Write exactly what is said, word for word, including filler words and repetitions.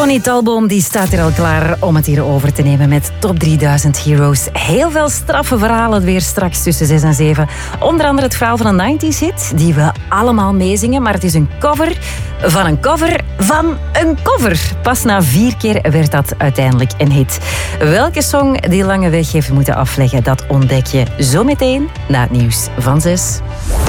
Tony Talboom die staat hier al klaar om het hier over te nemen met Top drieduizend Heroes. Heel veel straffe verhalen weer straks tussen zes en zeven. Onder andere het verhaal van een negentig hit die we allemaal meezingen, maar het is een cover van een cover van een cover. Pas na vier keer werd dat uiteindelijk een hit. Welke song die lange weg heeft moeten afleggen, dat ontdek je zo meteen na het nieuws van zes.